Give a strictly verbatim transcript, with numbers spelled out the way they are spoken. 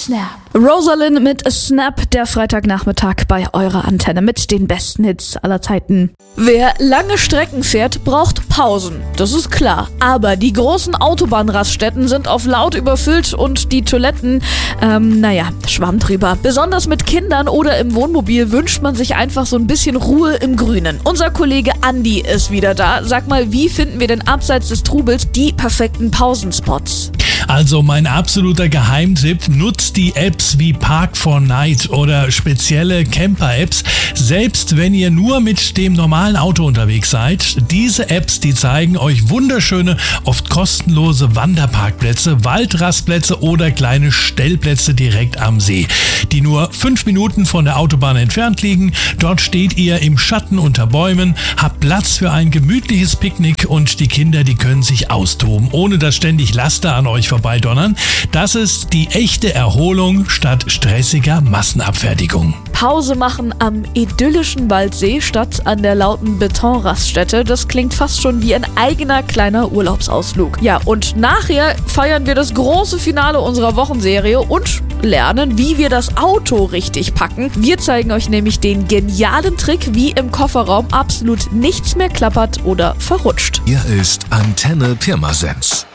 Snap. Rosalind mit Snap, der Freitagnachmittag bei eurer Antenne mit den besten Hits aller Zeiten. Wer lange Strecken fährt, braucht Pausen, das ist klar. Aber die großen Autobahnraststätten sind auf laut überfüllt und die Toiletten, ähm, naja, Schwamm drüber. Besonders mit Kindern oder im Wohnmobil wünscht man sich einfach so ein bisschen Ruhe im Grünen. Unser Kollege Andi ist wieder da. Sag mal, wie finden wir denn abseits des Trubels die perfekten Pausenspots? Also mein absoluter Geheimtipp, nutzt die Apps wie Park four Night oder spezielle Camper-Apps, selbst wenn ihr nur mit dem normalen Auto unterwegs seid. Diese Apps, die zeigen euch wunderschöne, oft kostenlose Wanderparkplätze, Waldrastplätze oder kleine Stellplätze direkt am See, die nur fünf Minuten von der Autobahn entfernt liegen. Dort steht ihr im Schatten unter Bäumen, habt Platz für ein gemütliches Picknick und die Kinder, die können sich austoben, ohne dass ständig Laster an euch vorbeidonnern. Das ist die echte Erholung statt stressiger Massenabfertigung. Pause machen am idyllischen Waldsee statt an der lauten Betonraststätte, das klingt fast schon wie ein eigener kleiner Urlaubsausflug. Ja, und nachher feiern wir das große Finale unserer Wochenserie und lernen, wie wir das Auto richtig packen. Wir zeigen euch nämlich den genialen Trick, wie im Kofferraum absolut nichts mehr klappert oder verrutscht. Hier ist Antenne Pirmasens.